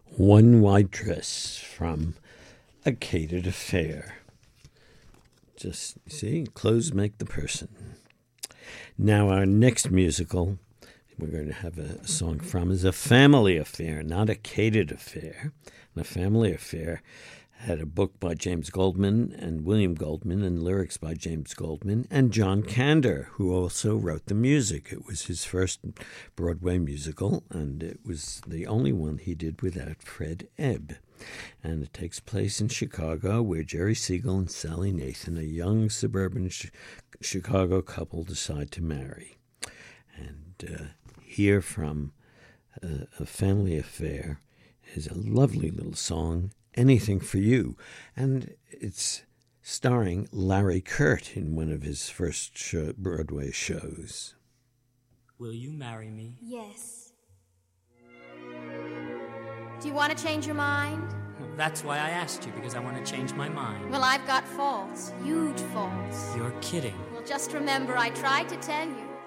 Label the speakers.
Speaker 1: One White Dress from A Catered Affair. Just, see, clothes make the person. Now our next musical we're going to have a song from is A Family Affair, not A Catered Affair. And A Family Affair had a book by James Goldman and William Goldman and lyrics by James Goldman and John Kander, who also wrote the music. It was his first Broadway musical, and it was the only one he did without Fred Ebb. And it takes place in Chicago, where Jerry Siegel and Sally Nathan, a young suburban Chicago couple, decide to marry. And here from A Family Affair is a lovely little song, Anything for You. And it's starring Larry Kert in one of his first Broadway shows.
Speaker 2: Will you marry me?
Speaker 3: Yes. Do you want to change your mind?
Speaker 2: That's why I asked you, because I want to change my mind.
Speaker 3: Well, I've got faults, huge faults.
Speaker 2: You're kidding.
Speaker 3: Well, just remember, I tried to tell you.